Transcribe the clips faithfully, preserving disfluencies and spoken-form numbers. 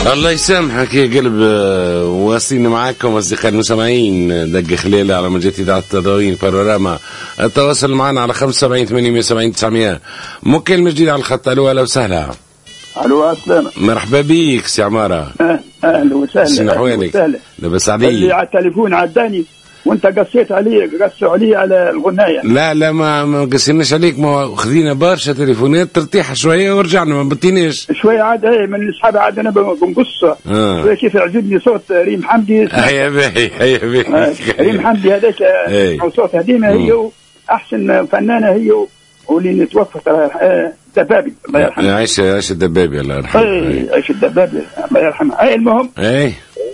الله يسامحك يا قلب. واصلين معاكم أصدقائي المستمعين دق خليلة على موجات إذاعة التداوين بانوراما. التواصل معنا على خمسة وسبعين ثمانمائة وسبعين تسعمائة. مكالمة جديدة على الخط. ألو أهلا وسهلا. ألو السلامة. مرحبا بيك سي عمارة. أهلا وسهلا. شنو أحوالك؟ لاباس عليك؟ اللي على التليفون عداني وانت قصيت عليه قصوا عليه على الغناية. لا لا ما ما قصيناش عليك، ما خذينا برشا تليفونات ترتيح شويه ورجعنا ما بطيناش شويه عاد. ايه من اصحاب عاد انا بنقص آه. كيف يعجبني صوت ريم حمدي. هيا باهي هيا باهي. ريم حمدي هذاك صوت هديمه هي احسن فنانه هي واللي نتوفت الدبابي الله يرحمه. عايش عايش الدبابي الله يرحمه. اي عايش الدبابي الله يرحمه. اي المهم اي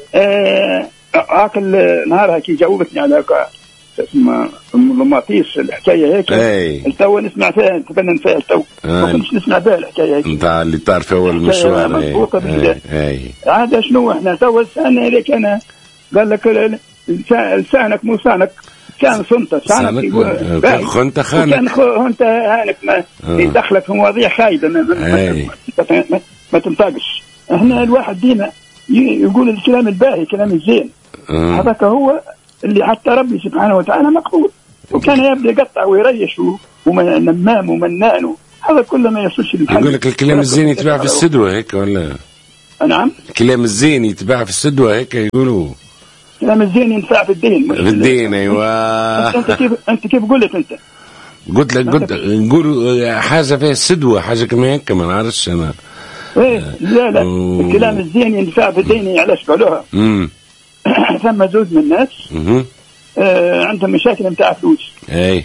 هاك النهار كي جاوبتني على اسمه المطيس الحكايه هيك تو نسمع فيها نتبنن فيها تو ما كنتش نسمع بها الحكايه هيك نتاع اللي طار في اول المشوار. اي اي عاد شنو احنا تو السنه هذيك انا قال لك لسانك مو لسانك كان صنطة سانك يقول خنت خانك كان خنت هانك ما يدخلك في مواضيع خايبه ما, ما, ما تنطقش. احنا الواحد ديما يقول الكلام الباهي كلام الزين هذاك هو اللي حتى ربي سبحانه وتعالى مقبول. وكان يبدأ يقطع ويريش ونمام ومنان هذا كله ما يصلش للحل. يقول لك الكلام الزين يتباع في السدوة هيك ولا؟ نعم الكلام الزين يتباع في السدوة هيك يقولوا. الكلام الزين ينفع في الدين. في الدين ايوه. انت كيف انت كيف قلت انت؟ قلت لك قلت نقول حاجه فيها السدوة حاجه كما هيك ما نعرفش انا. ايه لا لا و... الكلام الزين ينفع في الدين. علاش قالوها؟ امم ثم زوج من الناس آه عندهم مشاكل نتاع فلوس. اي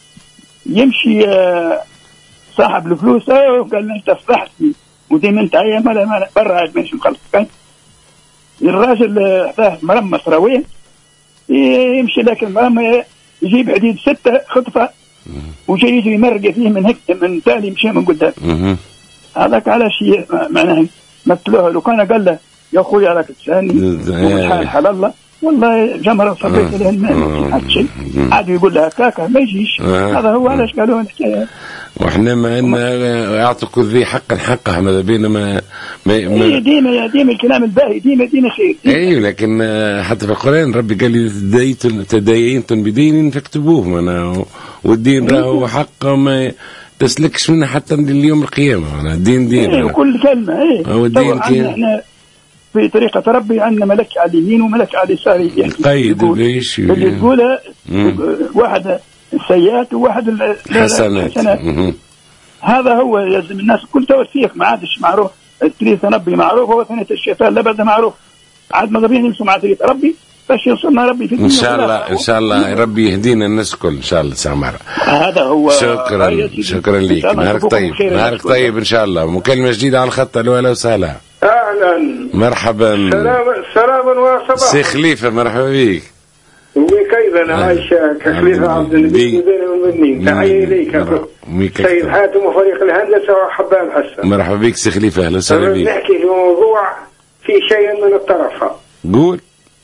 يمشي آه صاحب الفلوس اه قال له انت فضحتني وديما انت هي مالا مالا برا ماشي مخلصك. الراجل حتى مرمى سراويه يمشي لكن مرمى يجيب حديد ستة خطفه وجاي يجي يمرق فيه من هيك من تالي مشي من قدام. هذاك على شيء معناه مثلوها. لو كان قال له يا اخوي عليك تسالني والحال حلال الله والله جمره صبيت له الماء حتى شيء عاد يقول لها كاكا ما يجيش. هذا هو علاش قالوا الحكايه. واحنا ما ان يعطوا كل ذي حق حقه ماذا بينا ما ما, ما ديما ديما الكلام الباهي ديما ديما خير. اي لكن حتى في القران ربي قال لي تداينتم تداينتم بدين فاكتبوه معناه والدين راهو حق ما تسلكش منها حتى لليوم القيامه. معناه الدين دين ايه كل كلمه ايه هو الدين كي احنا في طريقه ربي عندنا ملك على اليمين وملك على اليسار. قيد ليش اللي تقولها واحد السيئات وواحد الحسنات. هذا هو يلزم الناس كل توثيق ما عادش معروف. ثلاثة ربي معروف هو ثانية الشيطان لا بد معروف. عاد ما ضبين يمشوا مع ثلاثة ربي باش يوصلنا ربي في ان شاء الله ان شاء الله ربي يهدينا الناس الكل ان شاء الله. سامر هذا هو. شكرا شكرا لك. نهارك طيب نهارك طيب ان شاء الله. مكالمة جديدة على الخط. الو اهلا وسهلا. اهلا مرحبا. سلام سلام وصباح. سي خليفة مرحبا بك. وكيف عايشة خليفة عبد النبي ومني تحية إليك سيد حاتم وفريق الهندسة وحبان حسن. مرحبا بك سي خليفة أهلا وسهلا بك. نحكي في موضوع في شيء من الطرف. قول.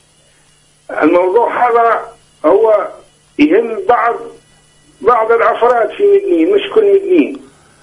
الموضوع هذا هو يهم بعض بعض الأفراد في مدنين مش كل مدنين.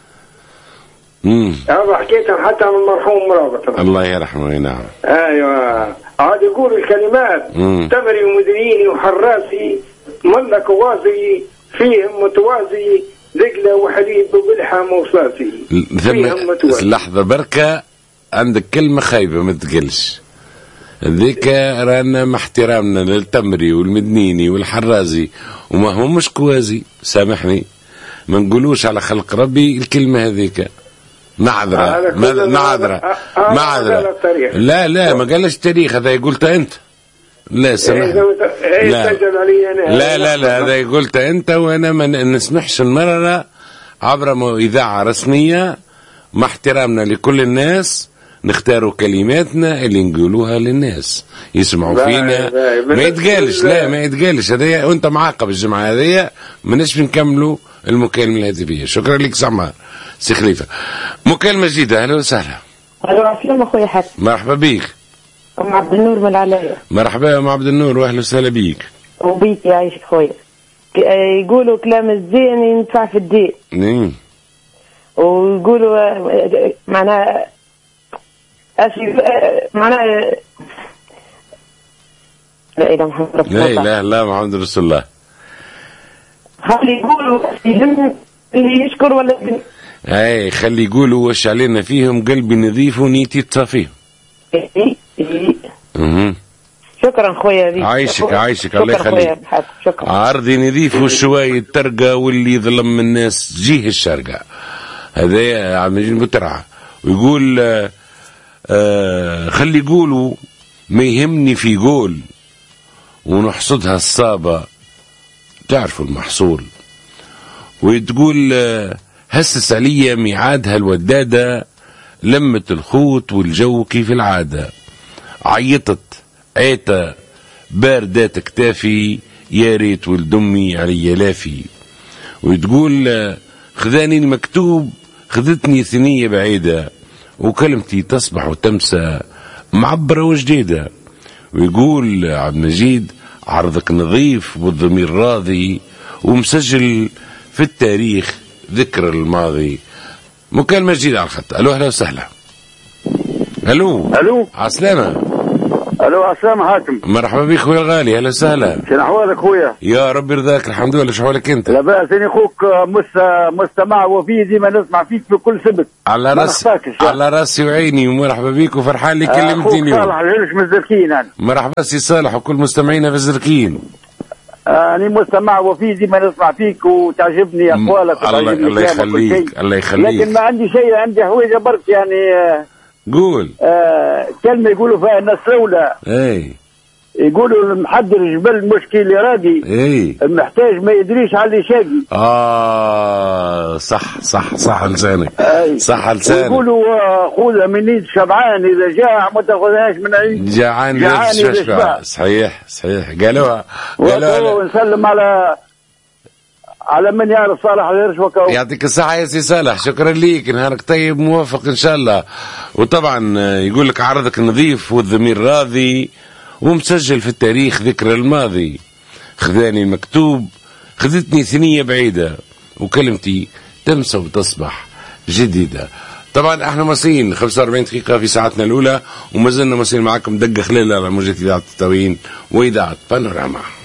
امم هذا حكيتها حتى من المرحوم مرابط الله يرحمه. نعم ايوه عاد يقول الكلمات تمري ومدنيني وحراسي ملك ووازي فيهم متوازي دقلة وحليب وبلحة موصاتي فيهم متوازي. لحظة بركة عندك كلمة خايبة ما تقلش ذيك رانا مع احترامنا للتمري والمدنيني والحرازي وما هو مش كوازي سامحني ما نقولوش على خلق ربي الكلمة هذيك. معذرة معذرة معذرة. لا لا ما قالش تاريخ هذا قلت انت. لا سامحني لا لا لا, لا هذا قلت انت وانا ما نسمحش المرة عبر اذاعة رسمية مع احترامنا لكل الناس نختاروا كلماتنا اللي نقولوها للناس يسمعوا فينا. ما يتقالش لا ما يتقالش هذا وانت معاقب الجمعة هذه ما نش نكملوا المكالمة الهاتفية. شكرا لك سمع سي خليفة. مكالمة جديدة أهلا وسهلا. أهلا وسهلا أخوي حسن. مرحبا بيك. أم عبد النور من العلاية. مرحبا يا أم عبد النور وأهلا وسهلا بيك. وبيك يعيش أخوي. يقولوا كلام الزين ينفع في الدين. نعم. ويقولوا معناه أشي معناها لا إله محمد رسول الله. لا إله لا محمد رسول الله. خلي يقولوا اللي يشكر ولا اي خلي يقولوا وش علينا فيهم، قلبي نظيف ونيتي تصافيهم. إيه إيه. اها شكرا خويا. عايشك عايشك الله يخليك. عرضي نظيف والشوايد ترقى واللي يظلم من الناس جيه الشرقة. هذا عم يجي بترعى ويقول آه آه خلي يقولوا ما يهمني في قول ونحصدها الصابة تعرفوا المحصول. وتقول آه هسس عليا ميعادها الودادة لمت الخوت والجو كيف العادة. عيطت عيتا باردات كتافي يا ريت ولد امي علي لافي. وتقول خذاني المكتوب خذتني ثنية بعيدة وكلمتي تصبح وتمسى معبرة وجديدة. ويقول عبد المجيد عرضك نظيف والضمير راضي ومسجل في التاريخ ذكر الماضي. مكالمة جديدة على الخط. الو اهلا وسهلا. الو الو عسلامة. الو عسلامة حاتم. مرحبا بك خويا الغالي. اهلا وسهلا. شنو احوالك خويا؟ يا رب يرضاك الحمد لله. شو حوالك انت؟ لا بأس. انا اخوك مستمع وفي ديما نسمع فيك في كل سبت. على راسي على راسي وعيني ومرحبا بك وفرحان اللي كلمتني اليوم. صالح الهرش من الزركين انا. مرحبا سي صالح وكل مستمعينا في الزركين. أنا مستمع وفي ديما نسمع فيك وتعجبني أقوالك. الله الله يخليك الله يخليك. لكن ما عندي شيء، عندي حويجة برك يعني. قول. آه كلمة يقولوا فيها الناس رولة. اي يقولوا المحضر جبل مشكل راقي. اي محتاج ما يدريش على اللي شاقي. اه صح صح صح لسانك. صح لسانك. يقولوا خذها من يد شبعان اذا جاع ما تاخذهاش من عيد جعان يد شبع. صحيح صحيح قالوها قالوها. ونسلم على على من يعرف صالح الهرش وكو. يعطيك الصحة يا سي صالح. شكرا ليك. نهارك طيب موفق ان شاء الله. وطبعا يقول لك عرضك نظيف والضمير راضي ومسجل في التاريخ ذكر الماضي. خذاني المكتوب خذتني ثنية بعيدة وكلمتي تمسى وتصبح جديدة. طبعا احنا مصريين خمسة وأربعين دقيقة في ساعتنا الأولى وما زلنا مصريين معكم دقة خلال على موجة إذاعة التوين وإذاعة بانوراما.